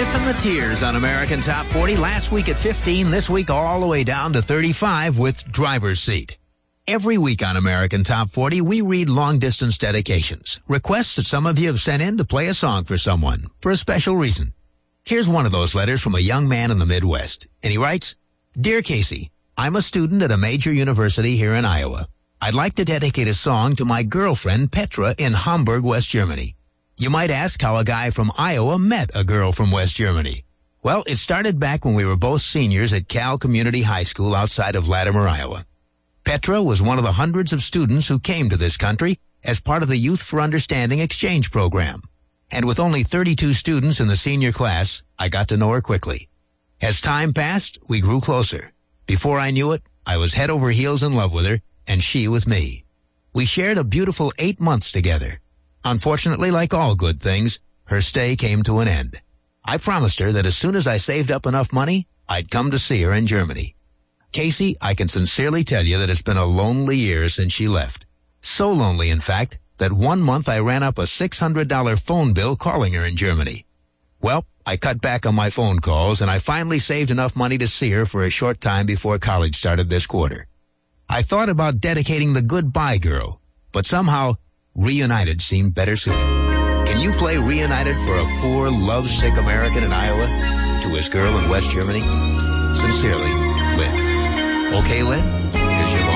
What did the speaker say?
Sniffing the tears on American Top 40. Last week at 15, this week all the way down to 35 with Driver's Seat. Every week on American Top 40, we read long-distance dedications, requests that some of you have sent in to play a song for someone, for a special reason. Here's one of those letters from a young man in the Midwest, and he writes, Dear Casey, I'm a student at a major university here in Iowa. I'd like to dedicate a song to my girlfriend, Petra, in Hamburg, West Germany. You might ask how a guy from Iowa met a girl from West Germany. Well, it started back when we were both seniors at Cal Community High School outside of Latimer, Iowa. Petra was one of the hundreds of students who came to this country as part of the Youth for Understanding exchange program. And with only 32 students in the senior class, I got to know her quickly. As time passed, we grew closer. Before I knew it, I was head over heels in love with her, and she with me. We shared a beautiful 8 months together. Unfortunately, like all good things, her stay came to an end. I promised her that as soon as I saved up enough money, I'd come to see her in Germany. Casey, I can sincerely tell you that it's been a lonely year since she left. So lonely, in fact, that 1 month I ran up a $600 phone bill calling her in Germany. Well, I cut back on my phone calls, and I finally saved enough money to see her for a short time before college started this quarter. I thought about dedicating the Goodbye Girl, but somehow Reunited seemed better suited. Can you play Reunited for a poor, love-sick American in Iowa to his girl in West Germany? Sincerely, Lynn. Okay, Lynn? Here's your